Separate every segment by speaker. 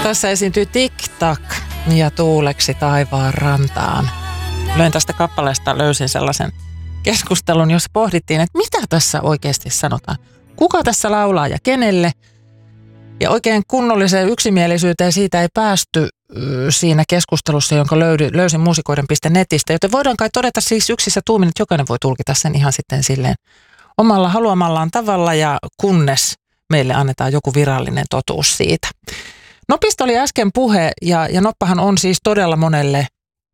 Speaker 1: Tässä esiintyy Tik-tak ja Tuuleksi taivaan rantaan. Löin tästä kappaleesta, löysin sellaisen keskustelun, jossa pohdittiin, että mitä tässä oikeasti sanotaan. Kuka tässä laulaa ja kenelle? Ja oikein kunnolliseen yksimielisyyteen siitä ei päästy siinä keskustelussa, jonka löysin muusikoiden.netistä. Joten voidaan kai todeta siis yksissä tuumin, että jokainen voi tulkita sen ihan sitten silleen omalla haluamallaan tavalla ja kunnes meille annetaan joku virallinen totuus siitä. Nopista oli äsken puhe ja Noppahan on siis todella monelle,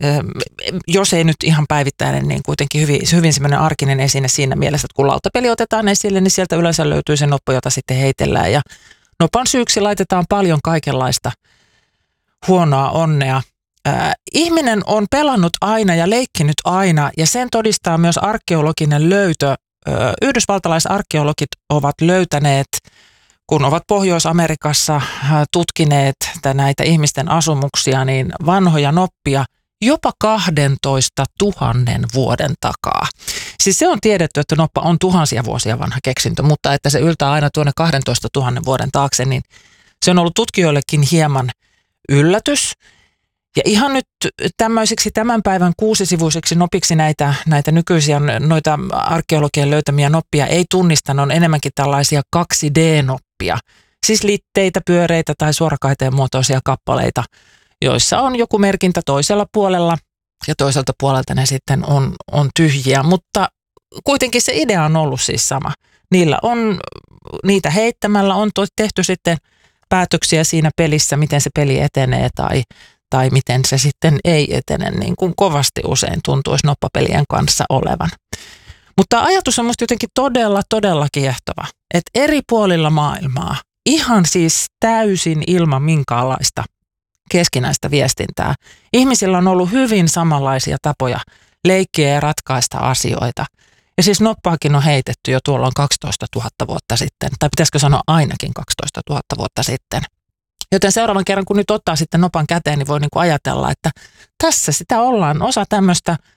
Speaker 1: jos ei nyt ihan päivittäinen, niin kuitenkin hyvin semmoinen arkinen esine siinä mielessä, että kun lautapeli otetaan esille, niin sieltä yleensä löytyy se noppa, jota sitten heitellään. Ja nopan syyksi laitetaan paljon kaikenlaista huonoa onnea. Ihminen on pelannut aina ja leikkinyt aina, ja sen todistaa myös arkeologinen löytö. Yhdysvaltalaisarkeologit ovat löytäneet, kun ovat Pohjois-Amerikassa tutkineet näitä ihmisten asumuksia, niin vanhoja noppia jopa 12 000 vuoden takaa. Siis se on tiedetty, että noppa on tuhansia vuosia vanha keksintö, mutta että se yltää aina tuonne 12 000 vuoden taakse, niin se on ollut tutkijoillekin hieman yllätys. Ja ihan nyt tämmöisiksi tämän päivän 6-sivuisiksi nopiksi näitä nykyisiä noita arkeologien löytämiä noppia ei tunnista, ne on enemmänkin tällaisia 2D-noppia. Siis litteitä, pyöreitä tai suorakaiteen muotoisia kappaleita, joissa on joku merkintä toisella puolella ja toiselta puolelta ne sitten on tyhjiä. Mutta kuitenkin se idea on ollut siis sama. Niitä heittämällä on tehty sitten päätöksiä siinä pelissä, miten se peli etenee tai miten se sitten ei etene, niin kuin kovasti usein tuntuisi noppapelien kanssa olevan. Mutta ajatus on musta jotenkin todella kiehtova, että eri puolilla maailmaa, ihan siis täysin ilman minkäänlaista keskinäistä viestintää, ihmisillä on ollut hyvin samanlaisia tapoja leikkiä ja ratkaista asioita. Ja siis noppaakin on heitetty jo tuolloin 12 000 vuotta sitten, tai pitäisikö sanoa ainakin 12 000 vuotta sitten. Joten seuraavan kerran, kun nyt ottaa sitten nopan käteen, niin voi niin kuin ajatella, että tässä sitä ollaan osa tämmöistä